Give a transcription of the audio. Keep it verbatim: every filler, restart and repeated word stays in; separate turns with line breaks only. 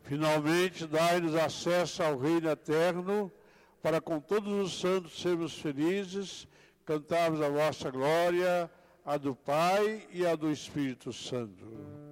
Finalmente, dai-nos acesso ao reino eterno, para com todos os santos sermos felizes, cantarmos a vossa glória, a do Pai e a do Espírito Santo.